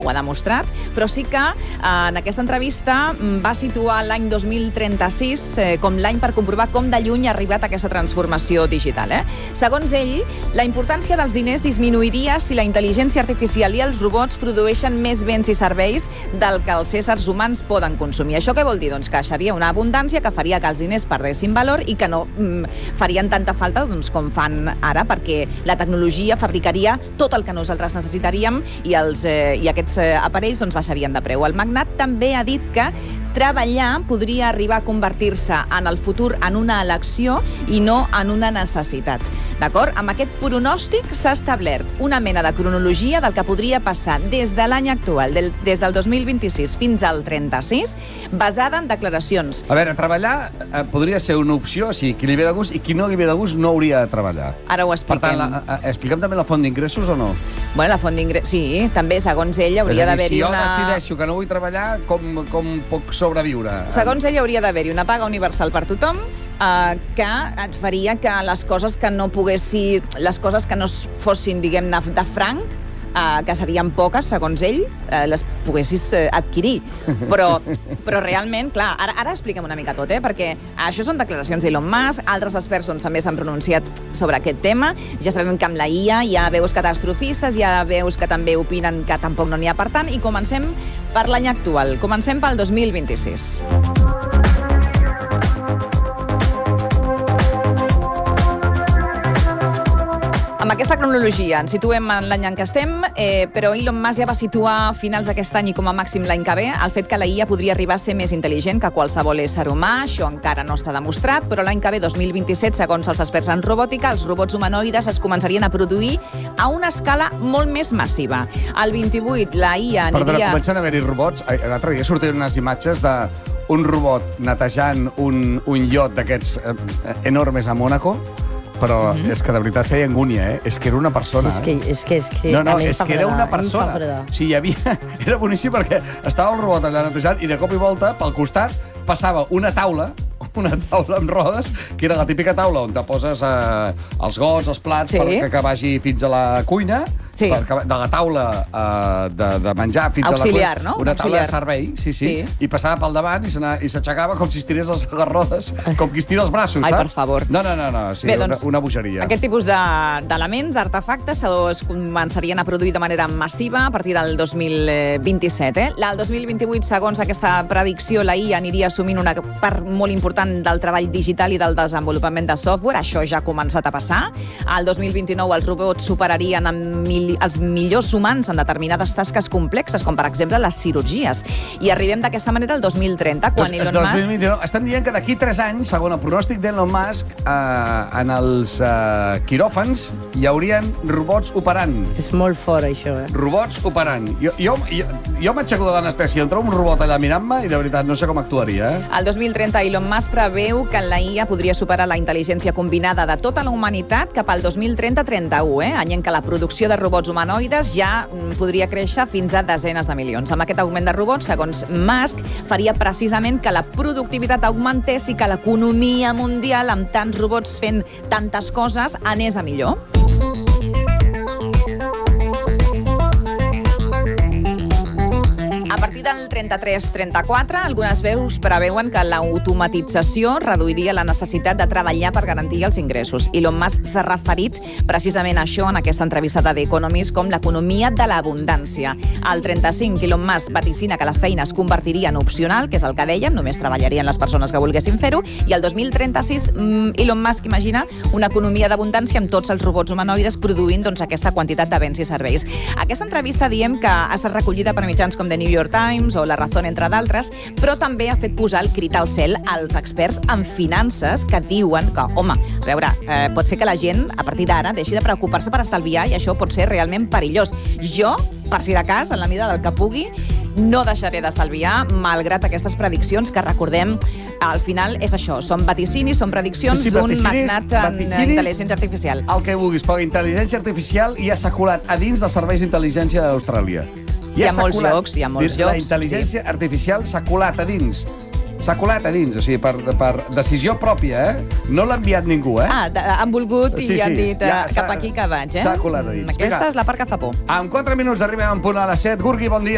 ho ha demostrat, però sí que en aquesta entrevista va situar l'any 2036 com l'any per comprovar com de lluny ha arribat aquesta transformació digital. Segons ell, la importància dels diners disminuiria si la intel·ligència artificial i els robots produeixen més béns i serveis del que els éssers humans poden consumir. Això què vol dir? Doncs que seria una abundància que faria que els diners perdessin valor i que no farien tanta falta com fan ara, perquè la tecnologia fabricaria tot el que nosaltres necessitaríem i aquests aparells baixarien de preu. El magnat també ha dit que treballar podria arribar a convertir-se en el futur en una elecció i no en una necessitat. D'acord? Amb aquest pronòstic s'ha establert una mena de cronologia del que podria passar des de l'any actual, des del 2026 fins al 36, basada en declaracions. A veure, treballar podria ser una opció, o sigui, qui li ve de gust i qui no li ve de gust no hauria de treballar. Ara ho expliquem. Per tant, expliquem també la font d'ingressos o no? Bueno, la font d'ingressos, sí, també, segons ell, hauria d'haver-hi una... Si jo decideixo que no vull treballar, com puc sobreviure? Segons ell, hauria d'haver-hi una paga universal per tothom, que et faria que les coses que no poguessin, les coses que no fossin, diguem-ne, de franc, que serien poques, segons ell, les poguessis adquirir. Però realment, clar, ara expliquem una mica tot, perquè això són declaracions d'Elon Musk, altres experts també s'han pronunciat sobre aquest tema, ja sabem que amb la IA hi ha veus catastrofistes, hi ha veus que també opinen que tampoc no n'hi ha per tant, i comencem per l'any actual, comencem pel 2026. Amb aquesta cronologia ens situem en l'any en què estem, però Elon Musk ja va situar a finals d'aquest any i com a màxim l'any que ve el fet que la IA podria arribar a ser més intel·ligent que qualsevol ésser humà. Això encara no està demostrat, però l'any que ve, 2027, segons els experts en robòtica, els robots humanoides es començarien a produir a una escala molt més massiva. Al 28, la IA aniria... Perdona, comencen a haver-hi robots. L'altre dia sortien unes imatges d'un robot netejant un iot d'aquests enormes a Mònaco, però és que de veritat feia angúnia, És que era una persona. Sí, és que No, és que era una persona. O sigui, era boníssim perquè estava el robot allà netejant i de cop i volta, pel costat, passava una taula amb rodes, que era la típica taula on te poses els gots, els plats, perquè vagi fins a la cuina, de la taula de menjar fins a la cuina. Auxiliar, no? Una taula de servei, sí. I passava pel davant i s'aixecava com si estirés les rodes, com qui estira els braços, saps? Ai, per favor. No, sí, una bogeria. Aquest tipus d'elements, d'artefactes, es començarien a produir de manera massiva a partir del 2027. El 2028, segons aquesta predicció, la IA aniria assumint una part molt important del treball digital i del desenvolupament de software. Això ja ha començat a passar. Al 2029 els robots superarien els millors humans en determinades tasques complexes, com per exemple les cirurgies. I arribem d'aquesta manera al 2030, quan Elon Musk... Estan dient que d'aquí 3 anys, segons el pronòstic d'Elon Musk, en els quiròfans hi haurien robots operant. És molt fort, això, Robots operant. Jo m'aixeco de l'anestèsia, em trobo un robot allà mirant-me i de veritat no sé com actuaria, Al 2030, Elon Musk preveu que la IA podria superar la intel·ligència combinada de tota la humanitat cap al 2030-31, any en què la producció de robots humanoides ja podria créixer fins a desenes de milions. Amb aquest augment de robots, segons Musk, faria precisament que la productivitat augmentés i que l'economia mundial, amb tants robots fent tantes coses, anés a millor. A partir del 33-34, algunes veus preveuen que l'automatització reduiria la necessitat de treballar per garantir els ingressos. Elon Musk s'ha referit precisament a això en aquesta entrevista de The Economist com l'economia de l'abundància. Al 35, Elon Musk vaticina que la feina es convertiria en opcional, que és el que dèiem, només treballarien les persones que volguessin fer-ho, i al 2036 Elon Musk imagina una economia d'abundància amb tots els robots humanoides produint aquesta quantitat de béns i serveis. Aquesta entrevista diem que ha estat recollida per mitjans com The New York Times o La Razón, entre d'altres, però també ha fet posar el crit al cel als experts en finances que diuen que, home, a veure, pot fer que la gent, a partir d'ara, deixi de preocupar-se per estalviar i això pot ser realment perillós. Jo, per si de cas, en la mida del que pugui, no deixaré d'estalviar, malgrat aquestes prediccions que, recordem, al final és això, són vaticinis, són prediccions d'un magnat en intel·ligència artificial. El que vulguis, però intel·ligència artificial ja s'ha colat a dins dels serveis d'intel·ligència d'Austràlia. Hi ha molts llocs. La intel·ligència artificial s'ha colat a dins. S'ha colat a dins, o sigui, per decisió pròpia, No l'ha enviat ningú, Han volgut i han dit cap aquí que vaig, S'ha colat a dins. Aquesta és la part que fa por. En 4 minuts arribem en punt a les 7. Gurgui, bon dia.